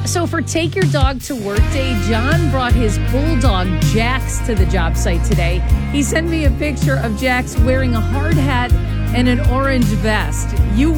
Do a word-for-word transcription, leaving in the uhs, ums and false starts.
So for Take Your Dog to Work Day, John brought his bulldog, Jax, to the job site today. He sent me a picture of Jax wearing a hard hat and an orange vest. You